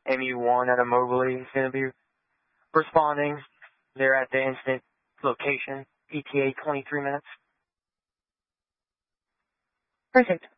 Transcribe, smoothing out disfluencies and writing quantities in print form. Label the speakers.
Speaker 1: MU1 out of Moberly is going to be responding. They're at the incident location. ETA 23 minutes.
Speaker 2: Perfect.